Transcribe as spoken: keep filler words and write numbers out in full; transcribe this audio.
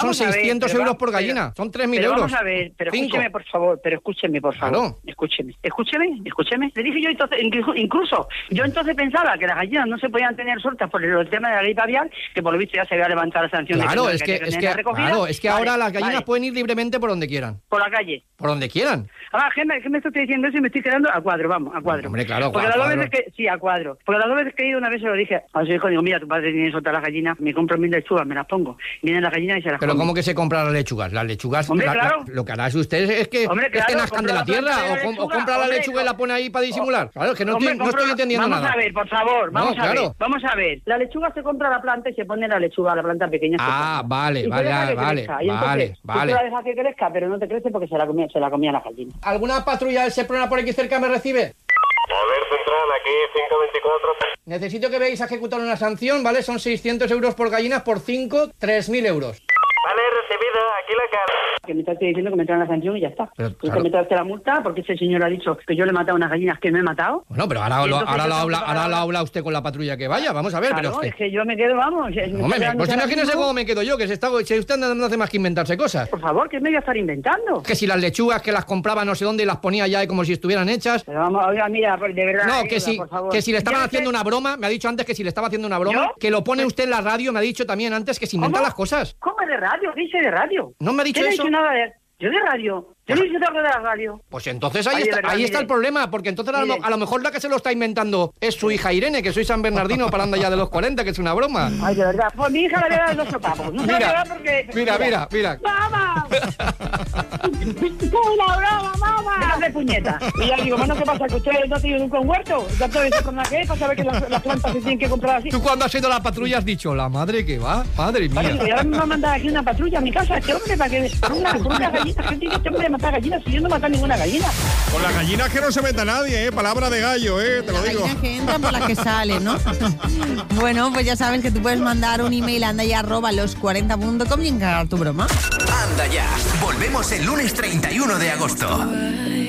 son seiscientos euros por gallina, son tres mil euros. Vamos a ver, pero Cinco. escúcheme, por favor, pero escúcheme, por favor. Claro. Escúcheme, escúcheme, escúcheme. Le dije yo entonces, incluso, yo entonces pensaba que las gallinas no se podían tener sueltas por el tema de la gripe aviar, que por lo visto ya se había levantado la sanción. Claro, de es que, que es que, claro, es que vale, ahora las gallinas vale. pueden ir libremente por donde quieran. Por la calle. Por donde quieran. Ah, ¿qué me, qué me estoy diciendo eso y me estoy quedando a cuadro? Vamos, a cuadro. Hombre, claro, Porque a las dos cuadro. veces que, sí, a cuadro. Porque las dos veces que he ido, una vez se lo dije a su hijo, digo, mira, tu padre tiene soltar las gallinas, me compro mil lechugas, me las pongo. Vienen las gallinas y se las Pero comen. ¿cómo que se compran las lechugas? Las lechugas, Hombre, la- claro. la- lo que hará usted es que, Hombre, es que claro, nazcan de la compra la tierra planta de o, la com- o lechuga, compra la hombre, lechuga y la pone ahí para disimular. Claro, es que no Hombre, estoy, no compra- estoy entendiendo vamos nada. a ver, por favor, vamos No, a claro. ver, vamos a ver. La lechuga se compra la planta y se pone la lechuga, la planta pequeña. se Ah, compra. vale, Y se vale, deja que vale, crezca. Y vale, entonces, vale. Tú la dejas que crezca, pero no te crece porque se la comía, se la comía la gallina. ¿Alguna patrulla del Seprona por aquí cerca me recibe? Poder Central, aquí cinco veinticuatro. Necesito que veáis a ejecutar una sanción, ¿vale? Son seiscientos euros por gallinas, por cinco, tres mil euros. Vale, recibido, aquí la cara. Que me estás diciendo que me traen la sanción y ya está. Pero, Tú claro. te metes la multa porque ese señor ha dicho que yo le he matado a unas gallinas que no he matado. Bueno, pero ahora, Y lo, entonces ahora, yo lo tengo habla, que ahora pagar- lo habla usted con la patrulla que vaya. Vamos a ver, Claro, pero es que yo me quedo, vamos. me Hombre, estoy quedando pues ahora imagínese mismo. cómo me quedo yo, que se está, si usted no hace más que inventarse cosas. Por favor, que me voy a estar inventando. Que si las lechugas que las compraba no sé dónde y las ponía ya como si estuvieran hechas. Pero vamos, oiga, mira, por- de verdad. No, ayuda, que si, por favor. que si le estaban Ya haciendo sé- una broma, me ha dicho antes que si le estaba haciendo una broma, ¿Yo? que lo pone usted en la radio, me ha dicho también antes que se inventan ¿Cómo? las cosas. ¿Cómo de radio? ¿Qué hice de radio? ¿No me ha dicho Yo no he eso? dicho nada de... Yo de radio. Yo no he dicho algo de la radio. Pues entonces ahí, Ay, de está, verdad, ahí está mire. el problema, porque entonces a lo, Mire. a lo mejor la que se lo está inventando es su hija Irene, que soy San Bernardino parando ya de los cuarenta, que es una broma. Ay, de verdad. Pues mi hija le voy a dar dos sopapos. No se la voy a Mira, dar porque... mira, mira, mira. ¡Mamá! ¡Una broma, mamá! Déjate puñeta. Y ya digo, bueno, ¿qué pasa? ¿Que usted no tiene nunca un huerto? ¿Ya todo eso con la que para saber que las, las plantas se tienen que comprar así? Tú cuando has ido a la patrulla has dicho, la madre que va, madre Vale, mía. y ahora me va a mandar aquí una patrulla a mi casa, este hombre, para que... Por una, por una gallina, que tiene este hombre de matar gallinas, si yo no he matado ninguna gallina. Con las gallinas que no se meta nadie, ¿eh? Palabra de gallo, ¿eh? Te lo Las digo. gallinas que entran por las que salen, ¿no? Bueno, pues ya sabes que tú puedes mandar un email a andaya arroba los cuarenta punto com y encargar tu broma. Anda ya, volvemos el lunes treinta y uno de agosto.